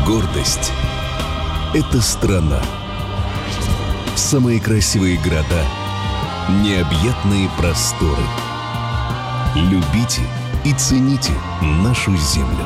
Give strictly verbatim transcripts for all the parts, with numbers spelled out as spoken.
Гордость — это страна. Самые красивые города, необъятные просторы. Любите и цените нашу землю.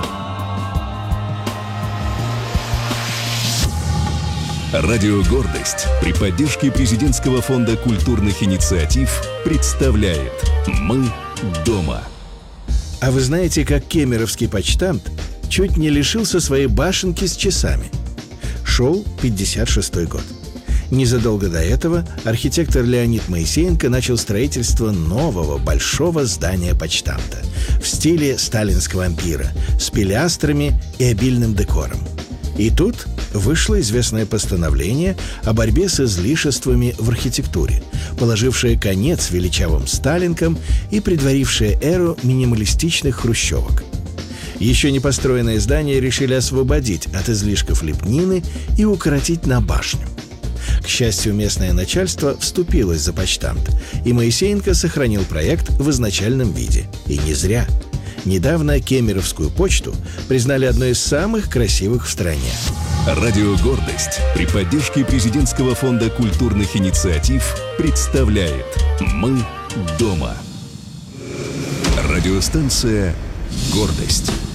Радио «Гордость» при поддержке Президентского фонда культурных инициатив представляет «Мы дома». А вы знаете, как кемеровский почтамт чуть не лишился своей башенки с часами? Шел пятьдесят шестой год. Незадолго до этого архитектор Леонид Моисеенко начал строительство нового большого здания почтамта в стиле сталинского ампира с пилястрами и обильным декором. И тут вышло известное постановление о борьбе с излишествами в архитектуре, положившее конец величавым сталинкам и предварившее эру минималистичных хрущевок. Еще не построенное здание решили освободить от излишков лепнины и укоротить на башню. К счастью, местное начальство вступилось за почтамт, и Моисеенко сохранил проект в изначальном виде. И не зря. Недавно Кемеровскую почту признали одной из самых красивых в стране. Радио «Гордость» при поддержке Президентского фонда культурных инициатив представляет «Мы дома». Радиостанция «Гордость».